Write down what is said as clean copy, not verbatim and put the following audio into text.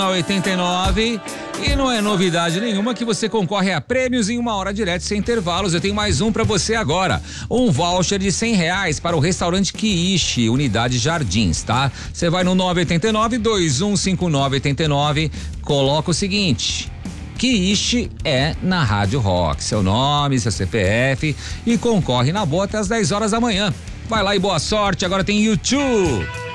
89 e não é novidade nenhuma que você concorre a prêmios em 1 hora direto sem intervalos. Eu tenho mais um pra você agora, um voucher de R$100 para o restaurante Quiche, Unidade Jardins, tá? Você vai no 989-215989, coloca o seguinte: Quiche é na Rádio Rock, seu nome, seu CPF e concorre na boa até às 10 horas da manhã. Vai lá e boa sorte, agora tem YouTube.